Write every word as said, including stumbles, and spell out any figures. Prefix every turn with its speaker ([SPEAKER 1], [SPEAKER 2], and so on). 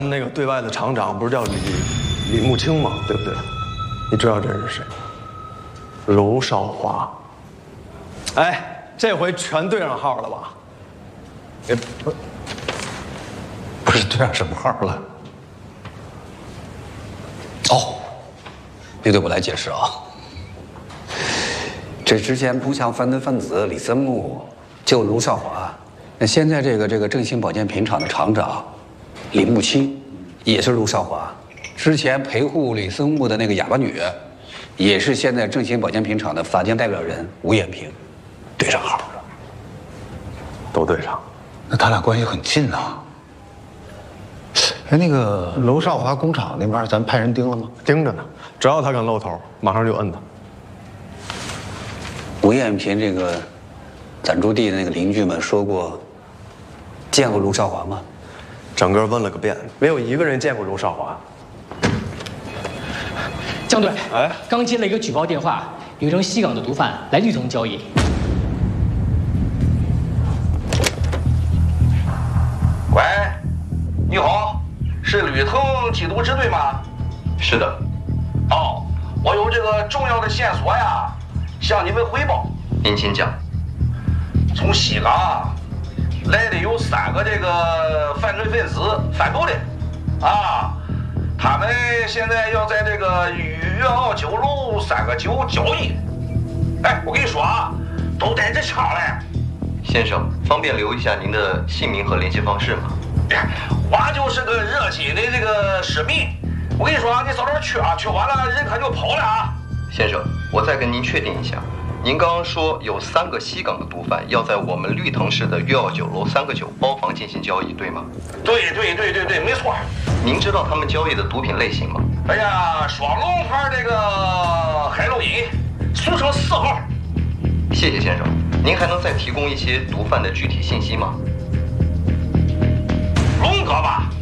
[SPEAKER 1] 那个对外的厂长不是叫李李木清吗？对不对？你知道这是谁？娄少华。哎，这回全对上号了吧？
[SPEAKER 2] 也不不是对上什么号了？哦，别对我来解释啊。这之前扑向犯罪分子李森木救娄少华，那现在这个这个振兴保健品厂的厂长李木清也是娄少华，之前陪护李森木的那个哑巴女，也是现在振兴保健品厂的法定代表人吴艳萍，对上号了，
[SPEAKER 1] 都对上。
[SPEAKER 3] 那他俩关系很近呐。哎，那个娄少华工厂那边，咱派人盯了吗？
[SPEAKER 1] 盯着呢，只要他敢露头，马上就摁他。
[SPEAKER 2] 吴艳萍这个暂住地的那个邻居们说过，见过娄少华吗？
[SPEAKER 1] 整个问了个遍，没有一个人见过娄少华。
[SPEAKER 4] 江队，
[SPEAKER 1] 哎，
[SPEAKER 4] 刚接了一个举报电话，有一名西港的毒贩来绿藤交易。
[SPEAKER 5] 喂，你好，是绿藤缉毒支队吗？
[SPEAKER 6] 是的。
[SPEAKER 5] 哦，我有这个重要的线索呀，向你们汇报。
[SPEAKER 6] 您请讲。
[SPEAKER 5] 从西港来的有三个这个犯罪分子贩毒的，啊，他们现在要在这个粤澳酒楼三个九交易。哎，我跟你说啊，都带着枪嘞。
[SPEAKER 6] 先生，方便留一下您的姓名和联系方式吗？
[SPEAKER 5] 哎，我就是个热心的这个市民。我跟你说啊，你早点去啊，去完了人可就跑了啊。
[SPEAKER 6] 先生，我再跟您确定一下，您刚刚说有三个西港的毒贩要在我们绿藤市的粤澳酒楼三个九包房进行交易，对吗？
[SPEAKER 5] 对对对对对，没错。
[SPEAKER 6] 您知道他们交易的毒品类型吗？
[SPEAKER 5] 哎呀，双龙牌这个海洛因，俗称四号。
[SPEAKER 6] 谢谢先生，您还能再提供一些毒贩的具体信息吗？
[SPEAKER 5] 龙哥吧。